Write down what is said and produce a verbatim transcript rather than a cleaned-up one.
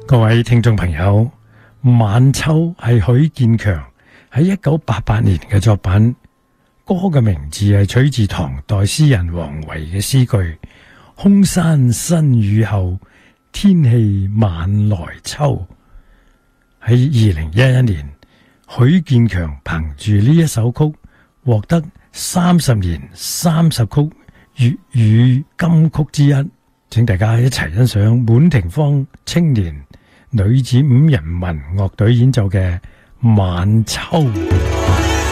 各位聽眾朋友，晚秋係許建強喺一九八八年嘅作品，歌嘅名字係取自唐代詩人王維嘅詩句：空山新雨後，天氣晚來秋。喺二零一一年，許建強憑住呢一首曲，獲得三十年三十曲粵語金曲之一。請大家一齊欣賞滿庭芳青年女子五人民樂隊演奏嘅《晚秋》。